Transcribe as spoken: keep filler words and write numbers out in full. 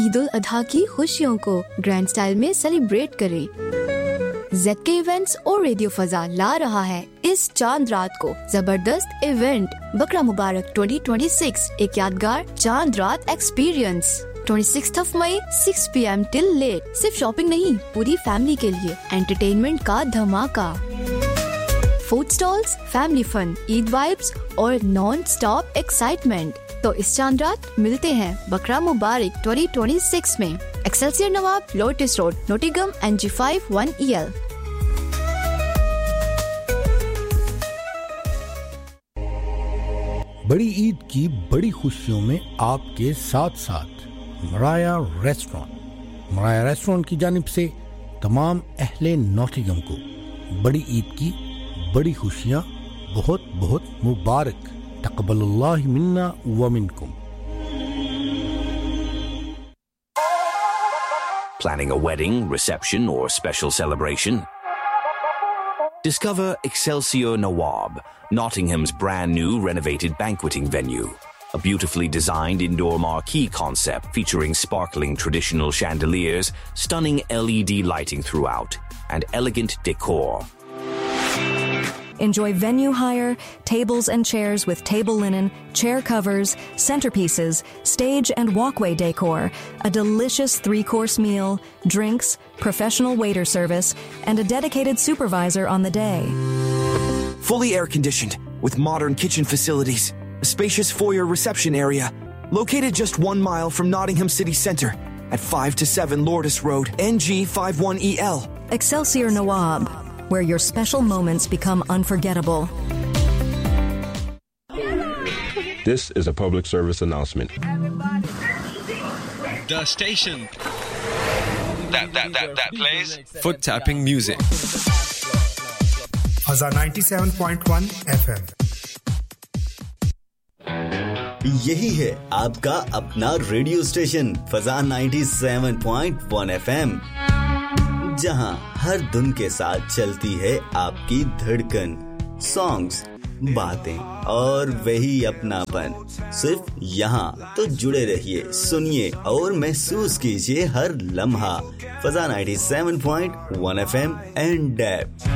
ईद उल अधा की खुशियों को ग्रैंड स्टाइल में सेलिब्रेट करें। ज़ेड के इवेंट्स और रेडियो फजा ला रहा है इस चांद रात को जबरदस्त इवेंट बकरा मुबारक ट्वेंटी ट्वेंटी सिक्स, एक यादगार चांद रात एक्सपीरियंस छब्बीस of May six P M till late. सिर्फ शॉपिंग नहीं, पूरी फैमिली के लिए एंटरटेनमेंट का धमाका, food stalls, family fun, Eid vibes और नॉन स्टॉप एक्साइटमेंट। तो इस चांद रात मिलते हैं बकरा मुबारक ट्वेंटी ट्वेंटी सिक्स में, एक्सेलसियर नवाब, lotus road, नोटिगम, N G five one E L. बड़ी ईद की बड़ी खुशियों में आपके साथ साथ मराया रेस्टोरेंट। मराया रेस्टोरेंट की जानिब से तमाम अहले नॉटिंघम को बड़ी ईद की बड़ी खुशियाँ बहुत बहुत मुबारक। तक़ब्बलल्लाहु मिन्ना व मिनकुम। Planning a wedding, reception or special celebration? Discover Excelsior Nawab, Nottingham's brand new renovated banqueting venue. A beautifully designed indoor marquee concept featuring sparkling traditional chandeliers, stunning L E D lighting throughout, and elegant decor. Enjoy venue hire, tables and chairs with table linen, chair covers, centerpieces, stage and walkway decor, a delicious three-course meal, drinks, professional waiter service, and a dedicated supervisor on the day. Fully air-conditioned, with modern kitchen facilities, a spacious foyer reception area, located just one mile from Nottingham City Centre, at five to seven Lourdes Road, N G five one E L. Excelsior Nawab, where your special moments become unforgettable. This is a public service announcement. The station that that that that plays foot tapping music. Fazza ninety-seven point one F M. यही है आपका अपना radio station फजा ninety-seven point one F M, जहां हर धुन के साथ चलती है आपकी धड़कन, सॉन्ग्स, बातें और वही अपनापन। सिर्फ यहाँ तो जुड़े रहिए, सुनिए और महसूस कीजिए हर लम्हा। फजा ninety-seven point one F M and dab.